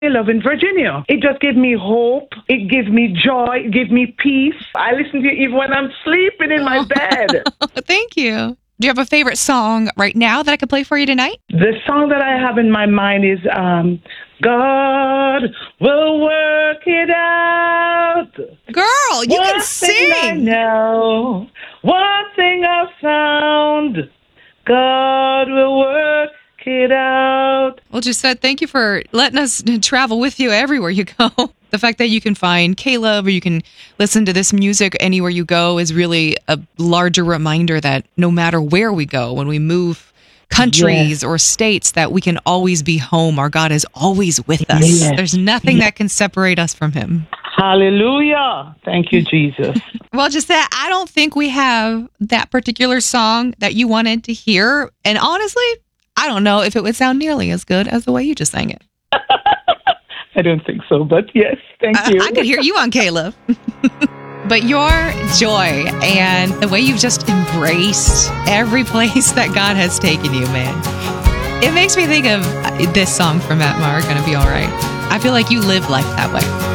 love in Virginia. It just gave me hope. It gave me joy. It gave me peace. I listen to it even when I'm sleeping in my bed. Thank you. Do you have a favorite song right now that I could play for you tonight? The song that I have in my mind is God will work it out. Girl, you can Thing I sing. know, one thing I've found, God will work it out. Well, Gisette, thank you for letting us travel with you everywhere you go. The fact that you can find Caleb or you can listen to this music anywhere you go is really a larger reminder that no matter where we go, when we move countries or states, that we can always be home. Our God is always with us. Yes. There's nothing that can separate us from him. Hallelujah. Thank you, Jesus. Well, Gisette, I don't think we have that particular song that you wanted to hear. And honestly, I don't know if it would sound nearly as good as the way you just sang it. I don't think so, but yes, thank you. I could hear you on Caleb. But your joy and the way you've just embraced every place that God has taken you, man, it makes me think of this song from Matt Maher, Gonna Be All Right. I feel like you live life that way.